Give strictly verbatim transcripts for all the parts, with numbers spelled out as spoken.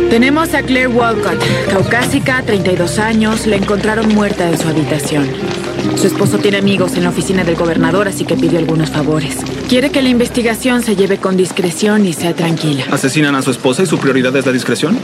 Tenemos a Claire Walcott, caucásica, treinta y dos años. La encontraron muerta en su habitación. Su esposo tiene amigos en la oficina del gobernador, así que pidió algunos favores. Quiere que la investigación se lleve con discreción y sea tranquila. ¿Asesinan a su esposa y su prioridad es la discreción?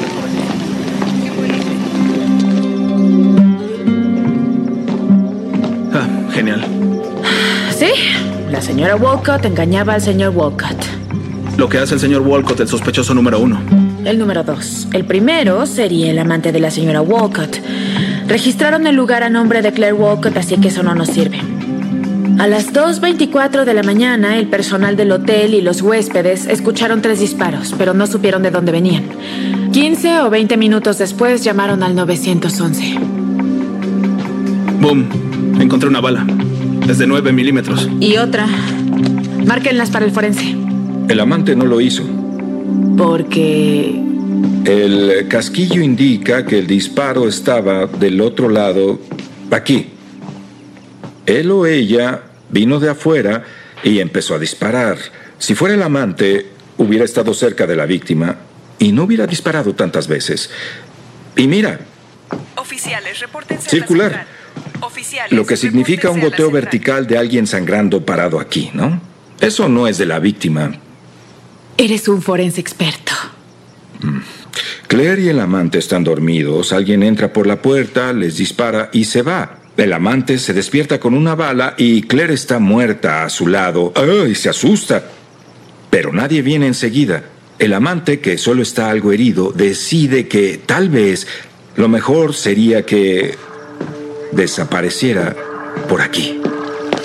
Ah, genial. Sí, la señora Walcott engañaba al señor Walcott. Lo que hace el señor Walcott el sospechoso número uno. El número dos. El primero sería el amante de la señora Walcott. Registraron el lugar a nombre de Claire Walcott, así que eso no nos sirve. A las dos veinticuatro de la mañana, el personal del hotel y los huéspedes escucharon tres disparos, pero no supieron de dónde venían. quince o veinte minutos después, llamaron al nueve once. Boom. Encontré una bala. Es de nueve milímetros. Y otra. Márquenlas para el forense. El amante no lo hizo. Porque... El casquillo indica que el disparo estaba del otro lado, aquí. Él o ella vino de afuera y empezó a disparar. Si fuera el amante, hubiera estado cerca de la víctima y no hubiera disparado tantas veces. Y mira. Oficiales, repórtense circular. a la central. Oficiales, lo que significa un repórtense a la goteo central. vertical de alguien sangrando parado aquí, ¿no? Eso no es de la víctima. Eres un forense experto. Mm. Claire y el amante están dormidos. Alguien entra por la puerta, les dispara y se va. El amante se despierta con una bala y Claire está muerta a su lado. ¡Ay! Se asusta. Pero nadie viene enseguida. El amante, que solo está algo herido, decide que tal vez lo mejor sería que desapareciera por aquí.